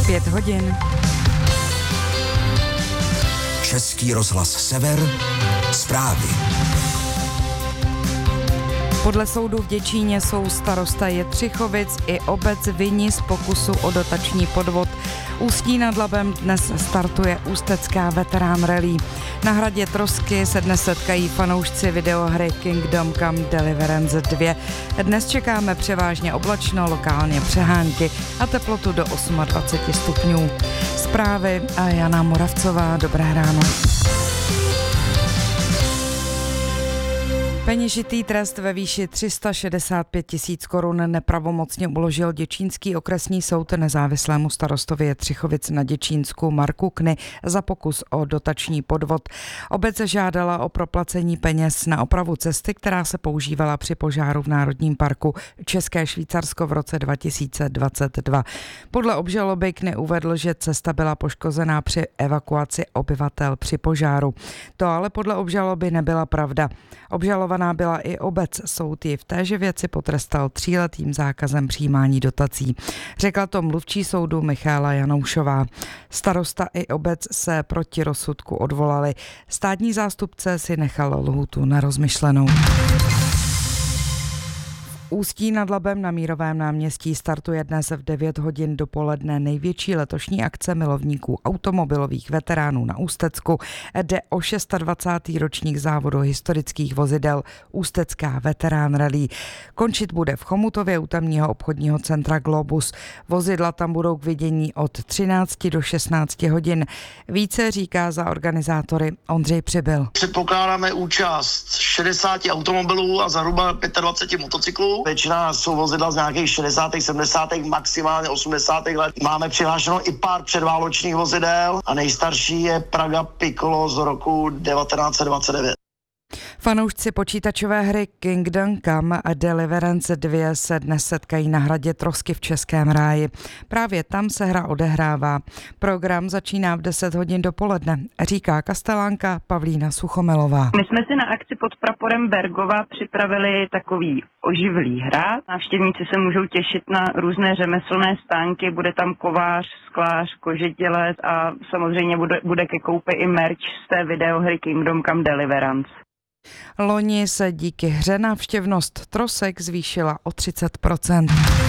5 hodin. Český rozhlas Sever, zprávy. Podle soudu v Děčíně jsou starosta Jitřichovic i obec vinni z pokusu o dotační podvod. Ústí nad Labem dnes startuje ústecká veterán rally. Na hradě Trosky se dnes setkají fanoušci videohry Kingdom Come Deliverance 2. Dnes čekáme převážně oblačno, lokálně přehánky a teplotu do 28 stupňů. Zprávy a Jana Moravcová, dobré ráno. Peněžitý trest ve výši 365 000 korun nepravomocně uložil Děčínský okresní soud nezávislému starostovi Jitřichovic na Děčínsku Marku Kny za pokus o dotační podvod. Obec žádala o proplacení peněz na opravu cesty, která se používala při požáru v Národním parku České Švýcarsko v roce 2022. Podle obžaloby Kny uvedl, že cesta byla poškozená při evakuaci obyvatel při požáru. To ale podle obžaloby nebyla pravda. Obžalovaná byla i obec. Soud ji v téže věci potrestal 3letým zákazem přijímání dotací. Řekla to mluvčí soudu Michála Janoušová. Starosta i obec se proti rozsudku odvolali. Státní zástupce si nechal lhůtu na rozmyšlenou. Ústí nad Labem na Mírovém náměstí startuje dnes v 9 hodin dopoledne největší letošní akce milovníků automobilových veteránů na Ústecku. Jde o 26. ročník závodu historických vozidel Ústecká veterán rally. Končit bude v Chomutově u tamního obchodního centra Globus. Vozidla tam budou k vidění od 13 do 16 hodin. Více říká za organizátory Ondřej Přibyl. Předpokládáme účast 60 automobilů a zhruba 25 motocyklů. Většina jsou vozidla z nějakých 60., 70., maximálně 80. let. Máme přihlášeno i pár předváločních vozidel a nejstarší je Praga Piccolo z roku 1929. Fanoušci počítačové hry Kingdom Come Deliverance 2 se dnes setkají na hradě Trosky v Českém ráji. Právě tam se hra odehrává. Program začíná v 10 hodin dopoledne, říká kastelánka Pavlína Suchomelová. My jsme si na akci pod praporem Bergova připravili takový oživlý hrad. Návštěvníci se můžou těšit na různé řemeslné stánky, bude tam kovář, sklář, kožetělec a samozřejmě bude ke koupi i merch z té videohry Kingdom Come Deliverance. Loni se díky hře návštěvnost Trosek zvýšila o 30%.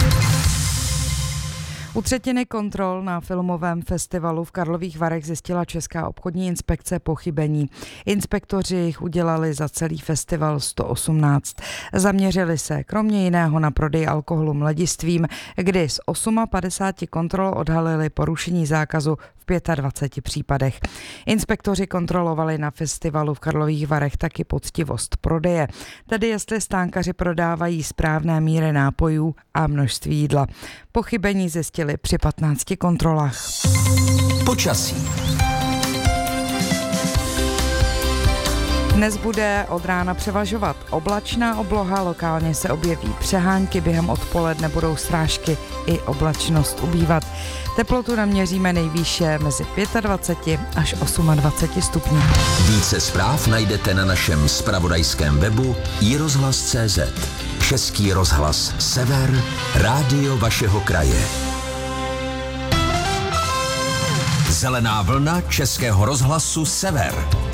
U třetiny kontrol na filmovém festivalu v Karlových Varech zjistila Česká obchodní inspekce pochybení. Inspektoři jich udělali za celý festival 118. Zaměřili se kromě jiného na prodej alkoholu mladistvím, kdy z 58 kontrol odhalili porušení zákazu v 25 případech. Inspektoři kontrolovali na festivalu v Karlových Varech taky poctivost prodeje, tedy jestli stánkaři prodávají správné míry nápojů a množství jídla. Pochybení zjistili při 15 kontrolách. Počasí. Dnes bude od rána převažovat oblačná obloha, lokálně se objeví přehánky, během odpoledne budou srážky i oblačnost ubývat. Teplotu naměříme nejvýše mezi 25 až 28 stupňů. Více zpráv najdete na našem zpravodajském webu iRozhlas.cz. Český rozhlas Sever, rádio vašeho kraje. Zelená vlna Českého rozhlasu Sever.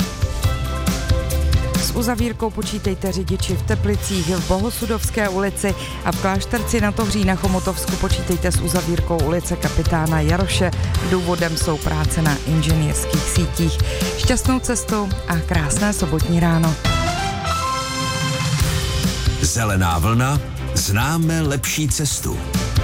S uzavírkou počítejte řidiči v Teplicích, v Bohosudovské ulici a v Klášterci na Tohří na Chomutovsku počítejte s uzavírkou ulice kapitána Jaroše. Důvodem jsou práce na inženýrských sítích. Šťastnou cestu a krásné sobotní ráno. Zelená vlna, známe lepší cestu.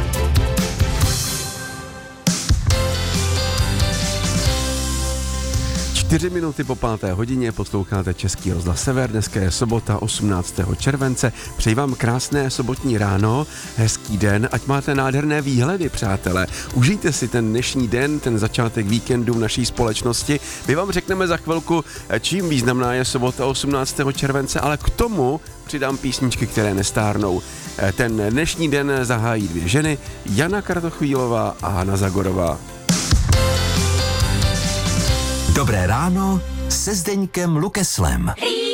4 minuty po 5. hodině posloucháte Český rozhlas Sever. Dneska je sobota 18. července. Přeji vám krásné sobotní ráno, hezký den, ať máte nádherné výhledy, přátelé. Užijte si ten dnešní den, ten začátek víkendu v naší společnosti. My vám řekneme za chvilku, čím významná je sobota 18. července, ale k tomu přidám písničky, které nestárnou. Ten dnešní den zahájí dvě ženy, Jana Kratochvílová a Hana Zagorová. Dobré ráno se Zdeňkem Lukeslem.